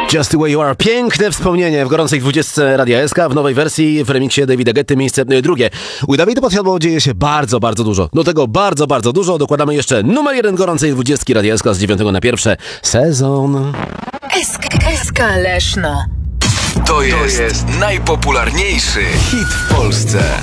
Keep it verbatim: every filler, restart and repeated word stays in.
Just the way you are. Piękne wspomnienie w gorącej dwudziestce Radia S K w nowej wersji w remiksie Davida Guetty, miejsce drugie. U Dawida Podsiadło dzieje się bardzo, bardzo dużo. Do tego bardzo, bardzo dużo dokładamy jeszcze numer jeden gorącej dwudziestki Radia S K z dziewiątego na pierwsze. Sezon. S K, S K Leszno. To jest, to jest najpopularniejszy hit w Polsce.